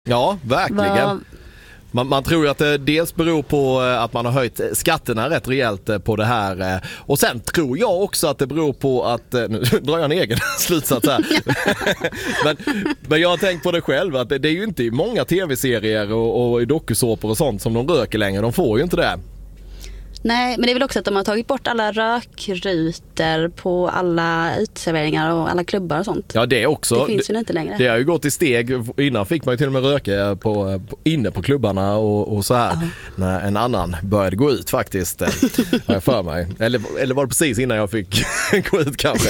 Ja, verkligen. Man tror ju att det dels beror på att man har höjt skatterna rätt rejält på det här. Och sen tror jag också att det beror på att, nu drar jag en egen slutsats här. men jag har tänkt på det själv, att det är ju inte i många tv-serier och i dokusåpor och sånt som de röker längre. De får ju inte det. Nej, men det är väl också att de har tagit bort alla rökrutor på alla uteserveringar och alla klubbar och sånt. Ja, det också. Det finns ju inte längre. Det har ju gått i steg. Innan fick man ju till och med röka inne på klubbarna och så här. När en annan började gå ut faktiskt. Har jag för mig. Eller var det precis innan jag fick gå ut kanske.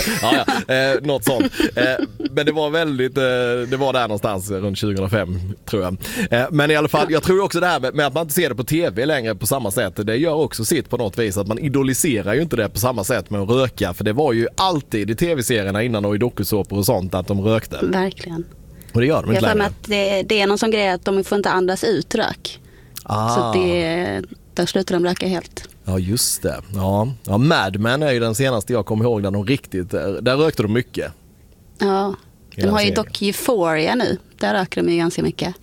Något sånt. Men det var väldigt, det var där någonstans runt 2005 tror jag. Men i alla fall, jag tror också det här med att man inte ser det på tv längre på samma sätt. Det gör också sitt på något vis, att man idoliserar ju inte det på samma sätt med att röka, för det var ju alltid i tv-serierna innan och i dokusåpor och sånt att de rökte. Verkligen. Och det gör de inte längre. Att det är någon sån grej att de får inte andas ut rök. Så då slutar de röka helt. Ja, just det. Ja, Mad Men är ju den senaste jag kommer ihåg där de där rökte de mycket. Ja, de har ju dock Euphoria nu. Där röker de ju ganska mycket.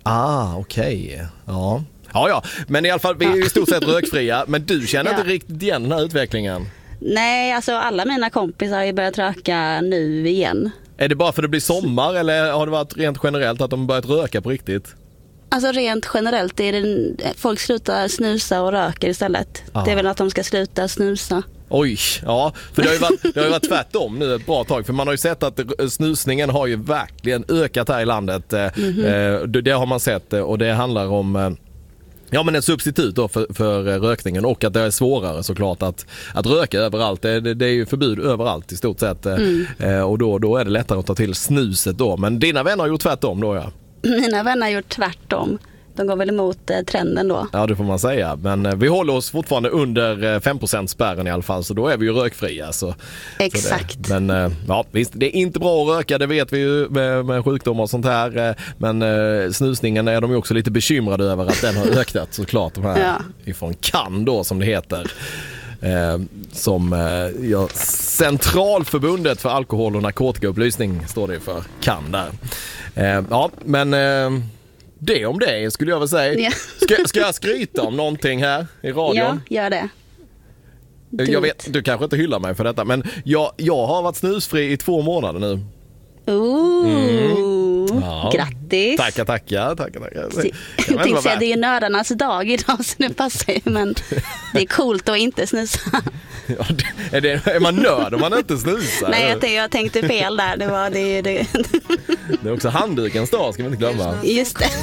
Okej. Ja. Ja, men i alla fall, vi är ju i stort sett rökfria. Men du känner inte riktigt igen den här utvecklingen? Nej, alltså alla mina kompisar har ju börjat röka nu igen. Är det bara för att det blir sommar eller har det varit rent generellt att de börjat röka på riktigt? Alltså rent generellt är det folk slutar snusa och röker istället. Det är väl att de ska sluta snusa. Oj, ja, för det har ju varit tvärtom nu ett bra tag. För man har ju sett att snusningen har ju verkligen ökat här i landet. Det har man sett, och det handlar om men ett substitut då för rökningen, och att det är svårare såklart att röka överallt. Det är ju förbud överallt i stort sett. Och då är det lättare att ta till snuset då. Men dina vänner har gjort tvärtom då, ja? Mina vänner har gjort tvärtom. De går väl emot trenden då. Ja, det får man säga. Men vi håller oss fortfarande under 5%-spärren i alla fall. Så då är vi ju rökfria. Exakt. Men visst, det är inte bra att röka. Det vet vi ju med sjukdomar och sånt här. Men snusningen är de ju också lite bekymrade över att den har ökat såklart. De här ifrån CAN då, som det heter. Centralförbundet för alkohol- och narkotikaupplysning står det för, CAN där. Men det om det skulle jag väl säga. Ska jag skryta om någonting här i radion? Ja, gör det. Jag vet, du kanske inte hyllar mig för detta, men jag har varit snusfri i 2 månader nu. Grattis. Tackar. Jag tänkte säga, det är ju nördarnas dag idag, så det passar ju, men det är coolt att inte snusa. Är man nörd om man inte snusar? Nej, jag tänkte fel där. Det är också handdukens dag, ska vi inte glömma. Just det.